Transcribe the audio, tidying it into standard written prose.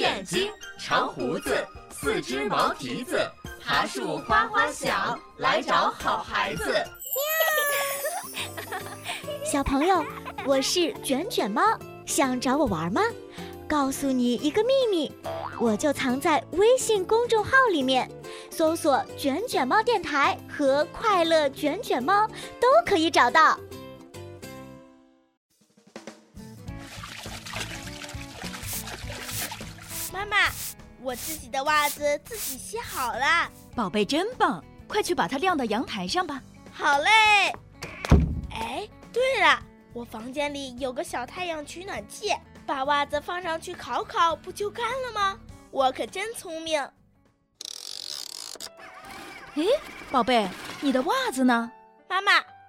眼睛，长胡子，4只毛蹄子，爬树哗哗响，来找好孩子。 小朋友，我是卷卷猫，想找我玩吗？告诉你一个秘密，我就藏在微信公众号里面，搜索卷卷猫电台和快乐卷卷猫都可以找到。 妈妈，我自己的袜子自己洗好了。 宝贝真棒，快去把它晾到阳台上吧。 好嘞。哎，对了，我房间里有个小太阳取暖器，把袜子放上去烤烤，不就干了吗？我可真聪明。 诶，宝贝，你的袜子呢？ 妈妈，